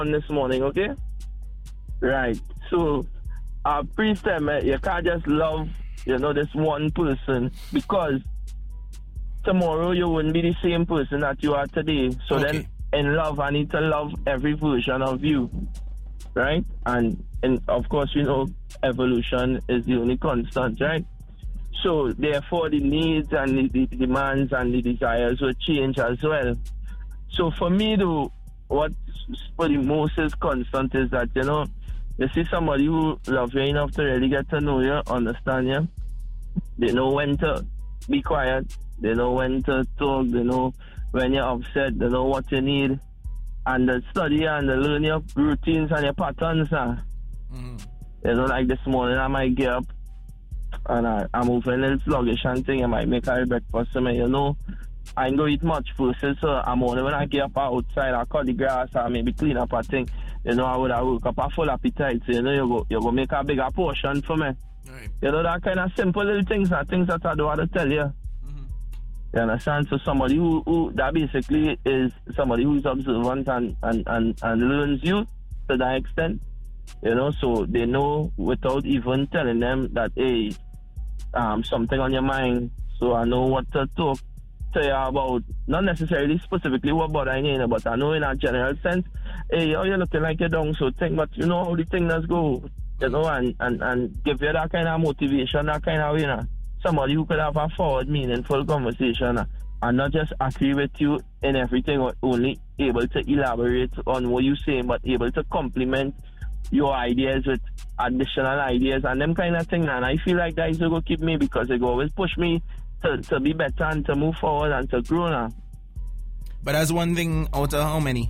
on this morning, okay? Right. So, pre-step, you can't just love, this one person, because tomorrow you wouldn't be the same person that you are today. So then, in love, I need to love every version of you, right? And of course, evolution is the only constant, right? So therefore, the needs and the demands and the desires will change as well. So for me, though, what's for the most is constant is that, you see somebody who loves you enough to really get to know you, understand you. They know when to be quiet. They know when to talk. They know when you're upset. They know what you need. And they study and they learn your routines and your patterns. Like this morning, I might get up and I'm moving a little sluggish and thing. I might make a breakfast for me, I ain't going to eat much food, so I'm only when I get up outside, I cut the grass or maybe clean up a thing. I would have woke up a full appetite. So, you go make a bigger portion for me. Right. That kind of simple little things are things that I don't want to tell you. You understand? So somebody who that basically is somebody who is observant and learns you to that extent. So they know without even telling them that, hey, something on your mind. So I know what to talk to you about, not necessarily specifically what bothering you, but I know in a general sense, hey, you're looking like you're down, so think, but you know how the thing does go, and give you that kind of motivation, that kind of way, somebody who could have a forward, meaningful conversation, and not just agree with you in everything, or only able to elaborate on what you say, but able to complement your ideas with additional ideas and them kind of thing, and I feel like that is going to keep me, because it always push me to be better and to move forward and to grow now. But that's one thing out of how many?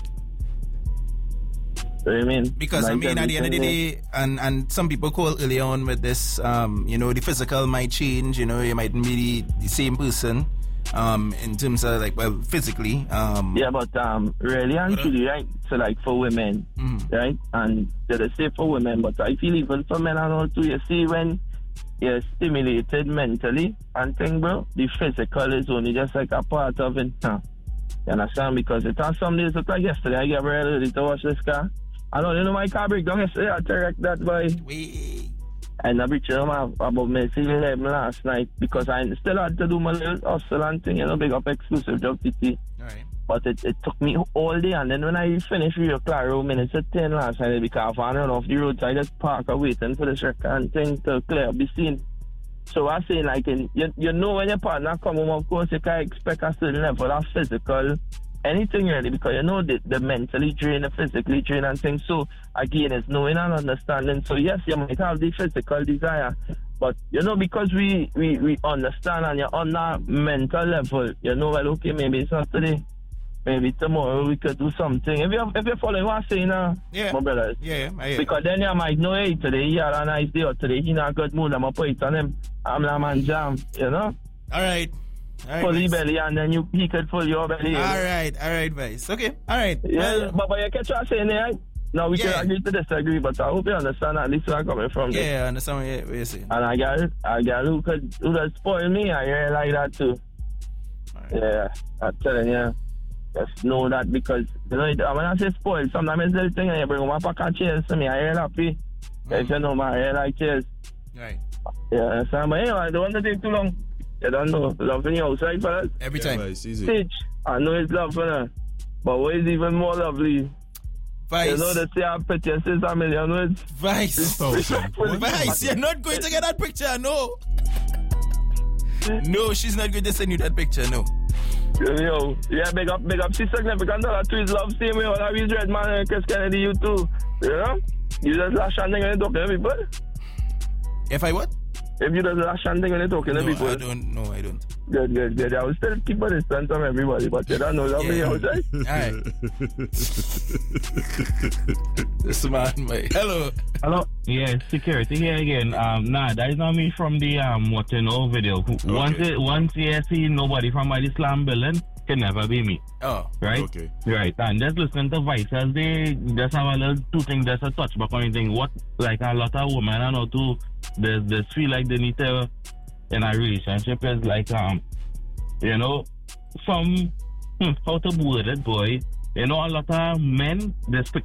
What do you mean? Because like at the end of the day, and some people call early on with this, the physical might change, you mightn't be the same person in terms of physically. Yeah, but really and truly, right? So for women, right? And they say for women, but I feel even for men and all too, you see when you're stimulated mentally and thing, bro, the physical is only just like a part of it. You understand? Because it has some days, look like yesterday, I get very ready to wash this car. I don't my car break down yesterday, I direct that boy. And I reached about my 11 last night, because I still had to do my little hustle and thing, big up exclusive job TT. Right. But it took me all day, and then when I finished Rio Claro minutes at 10 last night, because I ran off the road, so I just parked waiting for the circle and thing to clear up the scene. So I say, when your partner come home, of course, you can expect a certain level of physical, anything really, because the mentally drained, the physically drained and things. So again, it's knowing and understanding. So yes, you might have the physical desire, but because we understand and you're on that mental level, well, okay, maybe it's not today. Maybe tomorrow we could do something. If you're following what I'm saying now, my brothers. Yeah, because then you might know, hey, today he had a nice day, or today he not a good mood, I'm going to put it on him. I'm la man jam, All right. Pull the belly, and then he could pull your belly. All right, Vice. Okay, all right. Yeah, but you catch what I'm saying there, right? Now we can agree to disagree, but I hope you understand at least where I'm coming from. Yeah, I understand what you're saying. And I got who could spoil me, I really like that too. Right. Yeah, I'm telling you. Just know that, because when I say spoiled, sometimes it's the thing and you bring home a pack of chairs to me, I really happy. If you know me, I really like chairs. Right. Yeah, so, but anyway, I don't want to take too long. You don't know, loving you outside, fellas. Every time. It's easy. Stitch, I know it's love, fellas. But what is even more lovely? Vice. They say I put your 6 million words. Vice. Vice, you're not going to get that picture, no. No, she's not going to send you that picture, no. Yo, yeah, big up, she's significant to his love, same way, all of his red man and Chris Kennedy, you too. You just lash and thing when you talking to people. If I what? If you just lash and thing when you talking to people. I don't. Good. I will still keep a distance from everybody, but you don't know love me outside. Alright. This man, mate. Hello. Yeah, security here again. That is not me from the what you know video. Okay. Once you see nobody from the Islam building, can never be me. Oh. Right? Okay. Right. And just listening to Vice as they just have a little two things, there's a touch back on anything. What like a lot of women I know too, they feel like they need to in a relationship is like some how to word it, boy. A lot of men they stick